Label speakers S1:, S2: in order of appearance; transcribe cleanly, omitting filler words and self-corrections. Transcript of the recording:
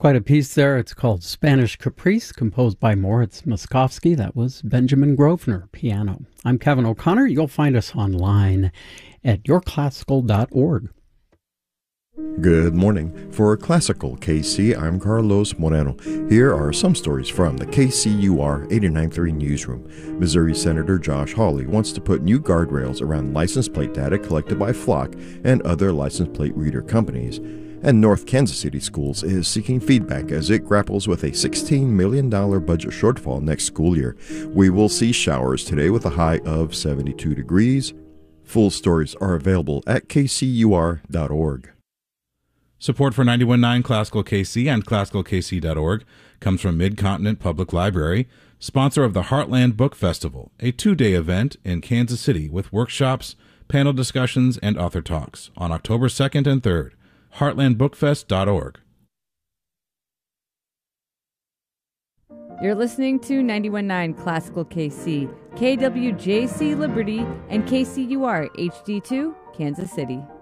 S1: Quite a piece there. It's called Spanish Caprice, composed by Moritz Moskowski. That was Benjamin Grosvenor, piano. I'm Kevin O'Connor. You'll find us online at yourclassical.org.
S2: Good morning. For Classical KC, I'm Carlos Moreno. Here are some stories from the KCUR 89.3 newsroom. Missouri Senator Josh Hawley wants to put new guardrails around license plate data collected by Flock and other license plate reader companies. And North Kansas City Schools is seeking feedback as it grapples with a $16 million budget shortfall next school year. We will see showers today with a high of 72 degrees. Full stories are available at kcur.org.
S3: Support for 91.9 Classical KC and classicalkc.org comes from Mid-Continent Public Library, sponsor of the Heartland Book Festival, a 2-day event in Kansas City with workshops, panel discussions, and author talks on October 2nd and 3rd. heartlandbookfest.org.
S4: You're listening to 91.9 Classical KC, KWJC Liberty, and KCUR HD2, Kansas City.